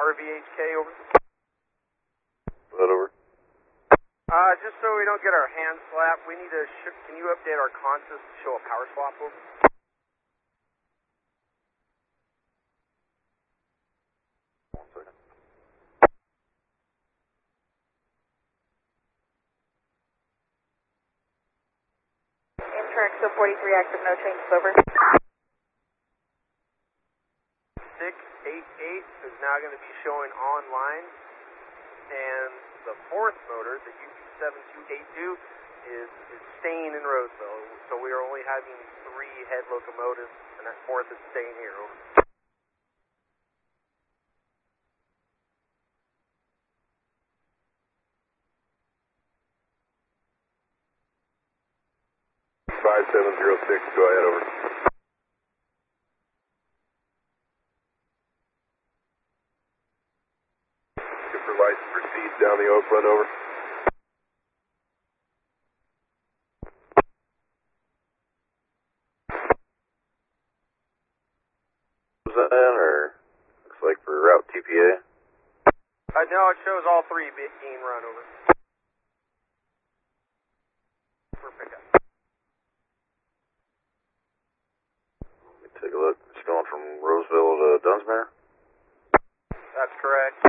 RVHK, over. What, over? Just so we don't get our hands slapped, we need to, can you update our consist to show a power swap, over? Amtrak, so 43 active, no changes, over. 688 is now going to be showing online, and the fourth motor, the UP7282, is staying in Roseville. So we are only having 3 head locomotives, and that fourth is staying here, over. 5706, go ahead, over. Skipper license proceed down the Oak Run, over. Was that in, or looks like for route TPA? No, it shows all 3 being run, over. For pickup. Let me take a look. It's going from Roseville to Dunsmere? That's correct.